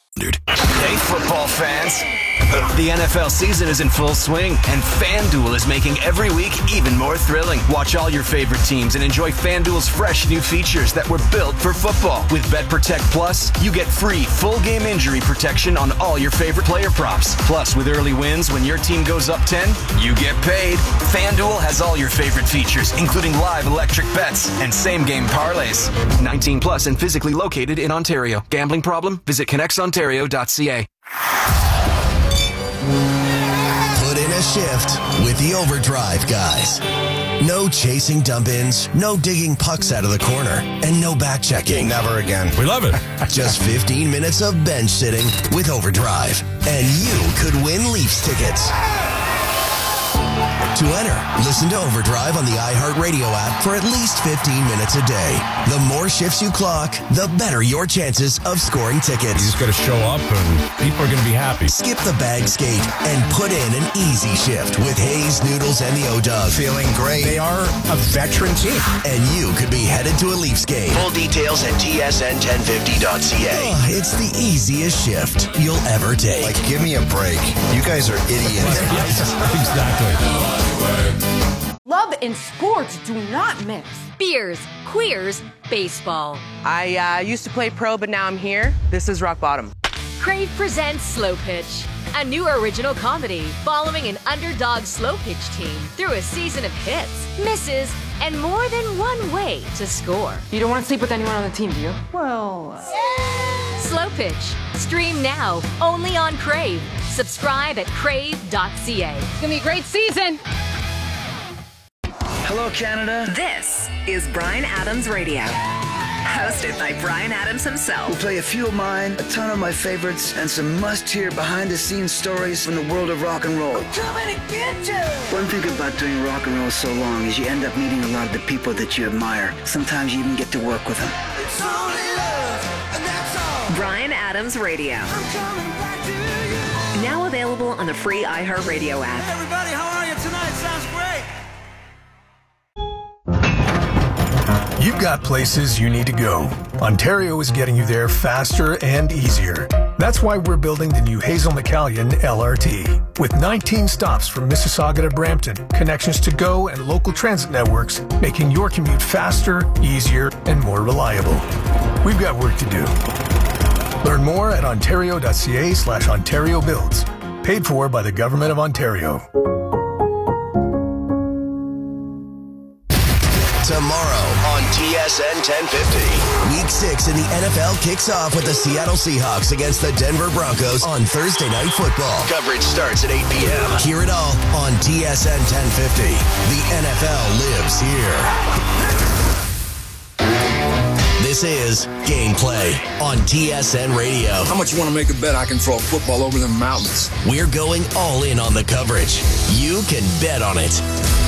Hey, football fans. The NFL season is in full swing, and FanDuel is making every week even more thrilling. Watch all your favorite teams and enjoy FanDuel's fresh new features that were built for football. With Bet Protect Plus, you get free full game injury protection on all your favorite player props. Plus, with early wins, when your team goes up 10, you get paid. FanDuel has all your favorite features, including live electric bets and same-game parlays. 19 plus and physically located in Ontario. Gambling problem? Visit connectsontario.ca. Put in a shift with the Overdrive guys. No chasing dump-ins, no digging pucks out of the corner, and no back-checking. Never again. We love it. Just 15 minutes of bench sitting with Overdrive. And you could win Leafs tickets. To enter, listen to Overdrive on the iHeartRadio app for at least 15 minutes a day. The more shifts you clock, the better your chances of scoring tickets. You just got to show up and people are going to be happy. Skip the bag skate and put in an easy shift with Hayes, Noodles, and the O-Dog. Feeling great. They are a veteran team. And you could be headed to a Leafs game. Full details at tsn1050.ca. It's the easiest shift you'll ever take. Like, give me a break. You guys are idiots. Exactly. Love and sports do not mix. Beers, queers, baseball. I used to play pro, but now I'm here. This is rock bottom. Crave presents Slow Pitch, a new original comedy following an underdog slow pitch team through a season of hits, misses, and more than one way to score. You don't want to sleep with anyone on the team, do you? Well... Slow Pitch. Stream now, only on Crave. Subscribe at crave.ca. It's gonna be a great season. Hello, Canada. This is Bryan Adams Radio. Hosted by Bryan Adams himself. We'll play a few of mine, a ton of my favorites, and some must-hear behind-the-scenes stories from the world of rock and roll. We're coming to get you! One thing about doing rock and roll so long is you end up meeting a lot of the people that you admire. Sometimes you even get to work with them. It's only love, and that's all. Bryan Adams Radio. I'm coming back to you. Now available on the free iHeartRadio app. Hey everybody, how are you tonight? Sounds great. You've got places you need to go. Ontario is getting you there faster and easier. That's why we're building the new Hazel McCallion LRT. With 19 stops from Mississauga to Brampton, connections to GO and local transit networks, making your commute faster, easier, and more reliable. We've got work to do. Learn more at ontario.ca/Ontario Builds. Paid for by the Government of Ontario. Tomorrow on TSN 1050. Week 6 in the NFL kicks off with the Seattle Seahawks against the Denver Broncos on Thursday Night Football. Coverage starts at 8 p.m. Hear it all on TSN 1050. The NFL lives here. This is Gameplay on TSN Radio. How much you want to make a bet I can throw a football over the mountains? We're going all in on the coverage. You can bet on it.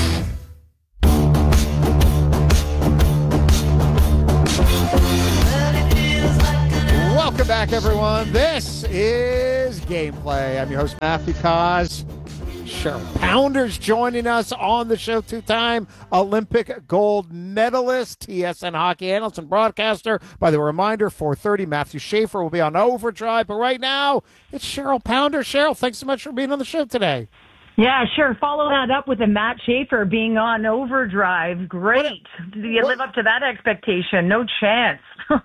Welcome back, everyone. This is Gameplay. I'm your host, Matthew Cause. Cheryl Pounder's joining us on the show, two-time Olympic gold medalist, TSN hockey analyst and broadcaster. By the reminder, 4:30, Matthew Schaefer will be on Overdrive. But right now, it's Cheryl Pounder. Cheryl, thanks so much for being on the show today. Yeah, sure. Follow that up with a Matt Schaefer being on Overdrive. Great. Do you live up to that expectation? No chance.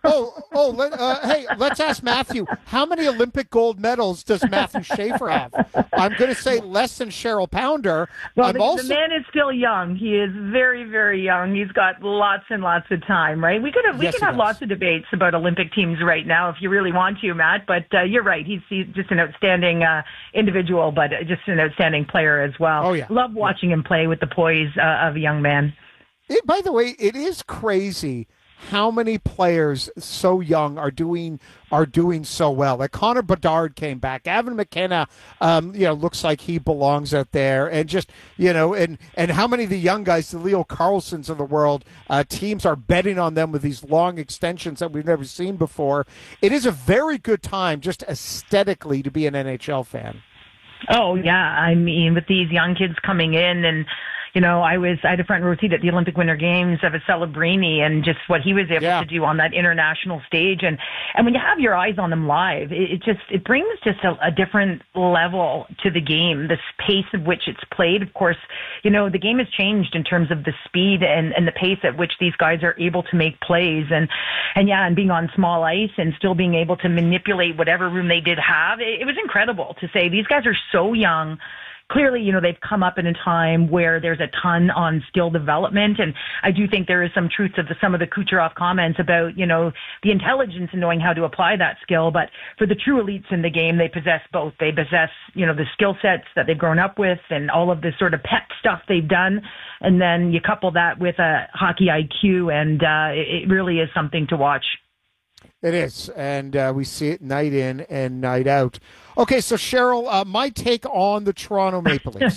Hey, let's ask Matthew. How many Olympic gold medals does Matthew Schaefer have? I'm going to say less than Cheryl Pounder. Well, the man is still young. He is very, very young. He's got lots and lots of time, right? We could have lots of debates about Olympic teams right now if you really want to, Matt. But you're right. He's just an outstanding individual, but just an outstanding player as well. Oh, yeah. Love watching him play with the poise of a young man. By the way, it is crazy how many players so young are doing so well. Like Connor Bedard came back. Gavin McKenna, looks like he belongs out there. And just, and how many of the young guys, the Leo Carlsons of the world, teams are betting on them with these long extensions that we've never seen before. It is a very good time, just aesthetically, to be an NHL fan. Oh, yeah. I mean, with these young kids coming in and, I had a front row seat at the Olympic Winter Games of a Celebrini and just what he was able to do on that international stage. And when you have your eyes on him live, it brings just a different level to the game, the pace at which it's played. Of course, the game has changed in terms of the speed and the pace at which these guys are able to make plays. And being on small ice and still being able to manipulate whatever room they did have. It was incredible to say these guys are so young. Clearly, they've come up in a time where there's a ton on skill development. And I do think there is some truth to some of the Kucherov comments about, the intelligence in knowing how to apply that skill. But for the true elites in the game, they possess both. They possess, the skill sets that they've grown up with and all of this sort of pet stuff they've done. And then you couple that with a hockey IQ, and it really is something to watch. It is, and we see it night in and night out. Okay, so Cheryl, my take on the Toronto Maple Leafs.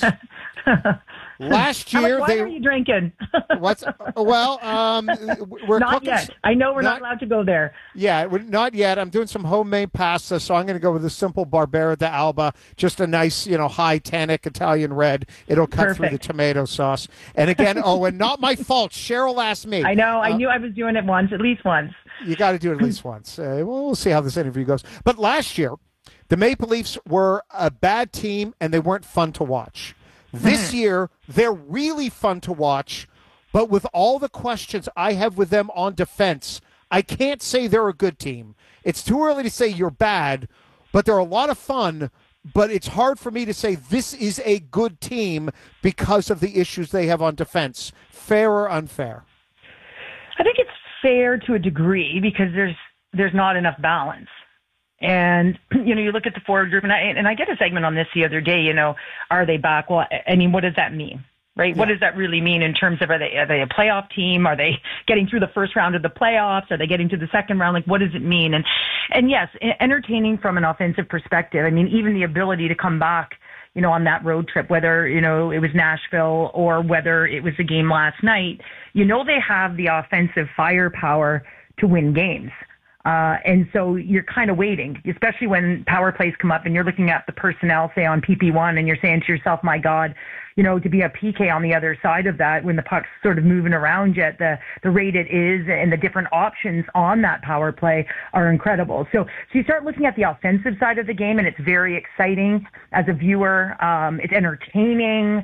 Last year, How much wine are you drinking? What's well? We're not cooking, yet. I know we're not allowed to go there. Yeah, not yet. I'm doing some homemade pasta, so I'm going to go with a simple Barbera d'Alba, just a nice, high tannic Italian red. It'll cut through the tomato sauce. And again, and not my fault. Cheryl asked me. I know. I knew I was doing it once, at least once. You got to do it at least once. We'll see how this interview goes. But last year, the Maple Leafs were a bad team, and they weren't fun to watch. This year, they're really fun to watch, but with all the questions I have with them on defense, I can't say they're a good team. It's too early to say you're bad, but they're a lot of fun, but it's hard for me to say this is a good team because of the issues they have on defense. Fair or unfair? I think it's fair to a degree because there's not enough balance. And, you look at the forward group, and I did a segment on this the other day, are they back? Well, I mean, what does that mean, right? Yeah. What does that really mean in terms of are they a playoff team? Are they getting through the first round of the playoffs? Are they getting to the second round? Like, what does it mean? And yes, entertaining from an offensive perspective. I mean, even the ability to come back, on that road trip, whether, it was Nashville or whether it was the game last night, they have the offensive firepower to win games. And so you're kind of waiting, especially when power plays come up and you're looking at the personnel, say on PP1, and you're saying to yourself, my God, to be a PK on the other side of that when the puck's sort of moving around yet, the rate it is and the different options on that power play are incredible. So you start looking at the offensive side of the game, and it's very exciting as a viewer. It's entertaining.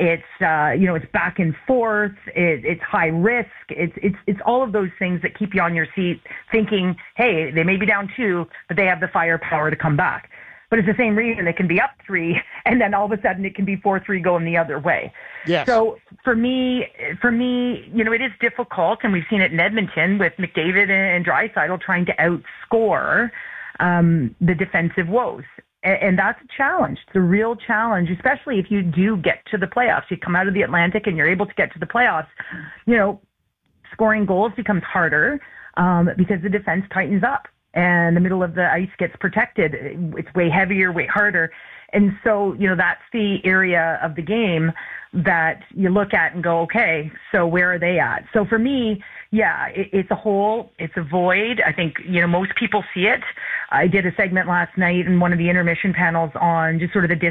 It's it's back and forth. It's high risk. It's all of those things that keep you on your seat, thinking, hey, they may be down 2, but they have the firepower to come back. But it's the same reason it can be up 3, and then all of a sudden it can be 4-3 going the other way. Yes. So for me, it is difficult, and we've seen it in Edmonton with McDavid and Draisaitl trying to outscore the defensive woes. And that's a challenge. It's a real challenge, especially if you do get to the playoffs. You come out of the Atlantic and you're able to get to the playoffs. Scoring goals becomes harder because the defense tightens up and the middle of the ice gets protected. It's way heavier, way harder. And so, that's the area of the game that you look at and go, okay, so where are they at? So for me, yeah, it's a hole. It's a void. I think, most people see it. I did a segment last night in one of the intermission panels on just sort of the